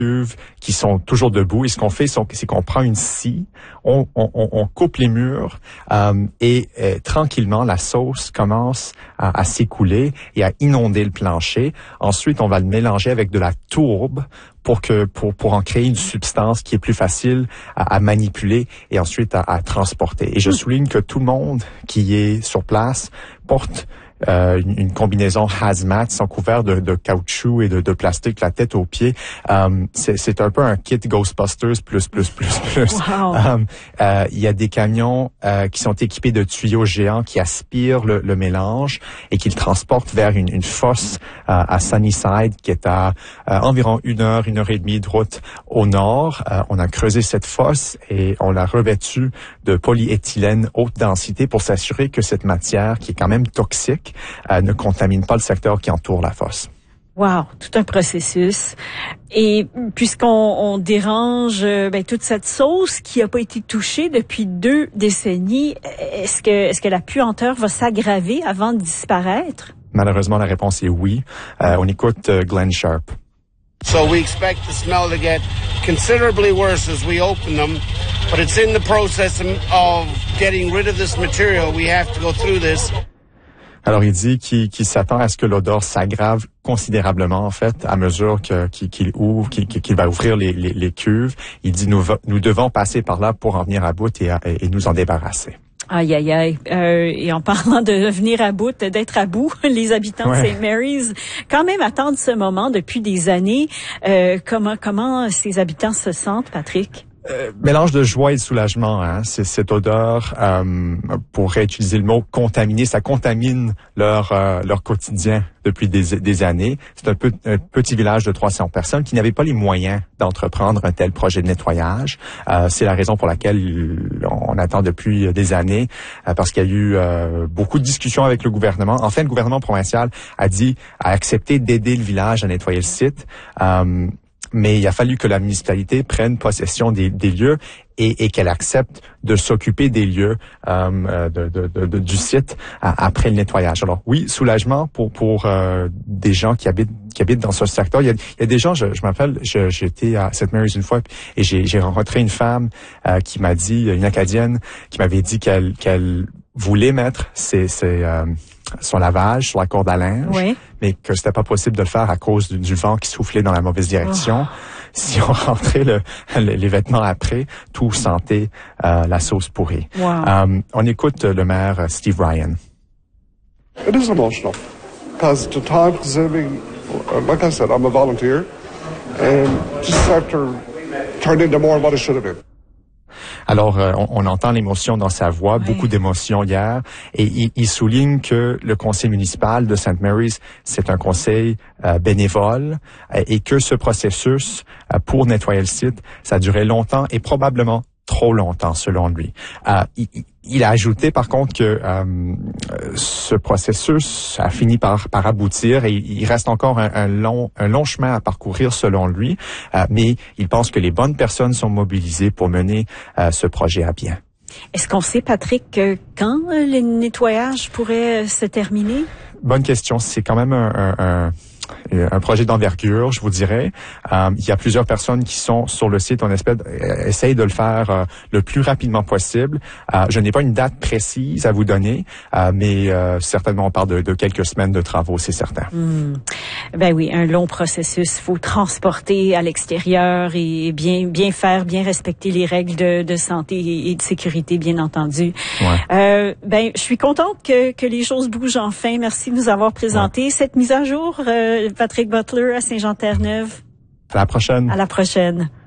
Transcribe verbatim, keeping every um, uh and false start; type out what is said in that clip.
cuves qui sont toujours debout. Et ce qu'on fait, c'est qu'on prend une scie, on, on, on coupe les murs euh, et euh, tranquillement, la sauce commence à, à s'écouler et à inonder le plancher. Ensuite, on va le mélanger avec de la tourbe pour que pour pour en créer une substance qui est plus facile à, à manipuler et ensuite à, à transporter. Et je souligne que tout le monde qui est sur place porte Euh, une, une combinaison hazmat, sans couvert de, de caoutchouc et de, de plastique, la tête aux pieds. Um, c'est, c'est un peu un kit Ghostbusters plus plus plus plus. Wow. Um, euh, il y a des camions euh, qui sont équipés de tuyaux géants qui aspirent le, le mélange et qui le transportent vers une, une fosse euh, à Sunnyside qui est à euh, environ une heure, une heure et demie de route au nord. Euh, on a creusé cette fosse et on l'a revêtue de polyéthylène haute densité pour s'assurer que cette matière, qui est quand même toxique, Euh, ne contamine pas le secteur qui entoure la fosse. Wow, tout un processus. Et puisqu'on on dérange ben, toute cette sauce qui n'a pas été touchée depuis deux décennies, est-ce que est-ce que la puanteur va s'aggraver avant de disparaître? Malheureusement, la réponse est oui. Euh, on écoute euh, Glenn Sharp. So we expect the smell to get considerably worse as we open them, but it's in the process of getting rid of this material. We have to go through this. Alors, il dit qu'il, qu'il s'attend à ce que l'odeur s'aggrave considérablement, en fait, à mesure que, qu'il, qu'il ouvre, qu'il, qu'il va ouvrir les, les, les cuves. Il dit, nous, nous devons passer par là pour en venir à bout et, et, et nous en débarrasser. Aïe, aïe, aïe. Euh, et en parlant de venir à bout, d'être à bout, les habitants ouais. de Saint Mary's, quand même attendent ce moment depuis des années. Euh, comment, comment ces habitants se sentent, Patrick? Euh, mélange de joie et de soulagement, hein. C'est cette odeur, euh, pour réutiliser le mot contaminé, ça contamine leur euh, leur quotidien depuis des des années. C'est un, peu, un petit village de trois cents personnes qui n'avaient pas les moyens d'entreprendre un tel projet de nettoyage. Euh, c'est la raison pour laquelle on attend depuis des années, euh, parce qu'il y a eu euh, beaucoup de discussions avec le gouvernement. Enfin, le gouvernement provincial a dit, a accepté d'aider le village à nettoyer le site. Euh, Mais il a fallu que la municipalité prenne possession des, des lieux et, et qu'elle accepte de s'occuper des lieux euh, de, de, de, de, du site à, après le nettoyage. Alors oui, soulagement pour pour euh, des gens qui habitent qui habitent dans ce secteur. Il y a, il y a des gens, je, je m'appelle, je, j'étais à Saint Mary's une fois et j'ai, j'ai rencontré une femme euh, qui m'a dit, une Acadienne, qui m'avait dit qu'elle qu'elle voulait mettre ses, ses euh, son lavage sur la corde à linge, oui. mais que c'était pas possible de le faire à cause du, du vent qui soufflait dans la mauvaise direction. Oh. Si on rentrait le, le, les vêtements après, tout sentait euh, la sauce pourrie. Wow. Um, on écoute le maire Steve Ryan. It is emotional because the time consuming, like I said, I'm a volunteer, and this sector turned into more of what it should have been. Alors, euh, on, on entend l'émotion dans sa voix, oui. Beaucoup d'émotions hier, et il, il souligne que le conseil municipal de Saint Mary's, c'est un conseil euh, bénévole, euh, et que ce processus euh, pour nettoyer le site, ça a duré longtemps et probablement trop longtemps, selon lui. Euh, il, il a ajouté, par contre, que euh, ce processus a fini par, par aboutir et il reste encore un, un, long, un long chemin à parcourir, selon lui, euh, mais il pense que les bonnes personnes sont mobilisées pour mener euh, ce projet à bien. Est-ce qu'on sait, Patrick, quand le nettoyage pourrait se terminer? Bonne question. C'est quand même un... un, un un projet d'envergure, je vous dirais. Euh, il y a plusieurs personnes qui sont sur le site. On espère, euh, essaye de le faire euh, le plus rapidement possible. Euh, je n'ai pas une date précise à vous donner, euh, mais euh, certainement on parle de, de quelques semaines de travaux, c'est certain. Mmh. Ben oui, un long processus. Il faut transporter à l'extérieur et bien bien faire, bien respecter les règles de, de santé et de sécurité, bien entendu. Ouais. Euh, ben, je suis contente que, que les choses bougent enfin. Merci de nous avoir présenté ouais. cette mise à jour. Euh, Patrick Butler à Saint-Jean-Terre-Neuve. À la prochaine. À la prochaine.